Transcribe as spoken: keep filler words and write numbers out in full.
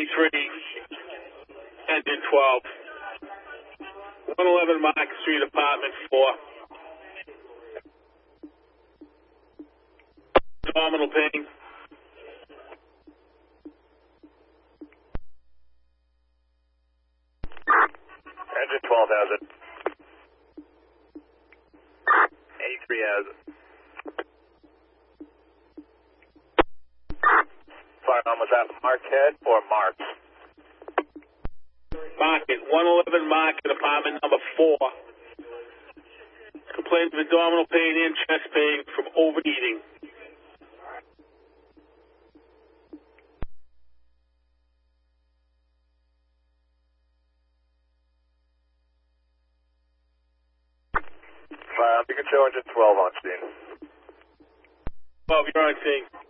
twenty-three, engine twelve. one eleven Market Street, apartment four. Abdominal pain. Engine twelve has it. eighty-three has it. Firearm was that Marquette or Marks? Market, one eleven Market, apartment number four. Complains of abdominal pain and chest pain from overeating. Firearm, you can show engine twelve on scene. twelve, you're on scene.